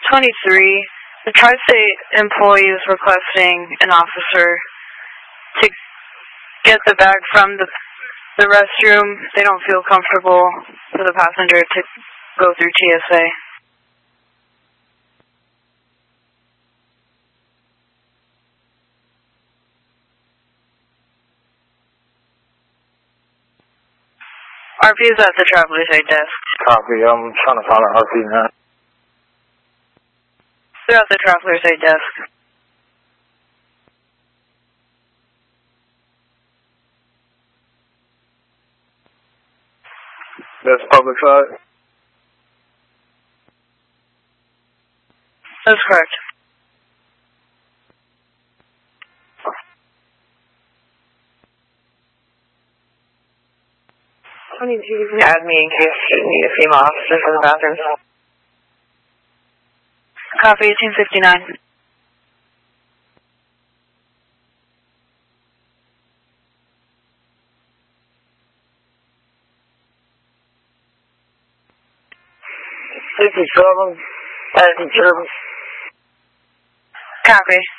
23. The Tri-State employee is requesting an officer to get the bag from the restroom. They don't feel comfortable for the passenger to go through TSA. RP is at the traveler's aid desk. Copy. I'm trying to find an RP now. They're at the traveler's aid desk. That's public side? That's correct. I need you to add me in case you need a female officer for the bathroom. Copy, 1859. Copy. Copy.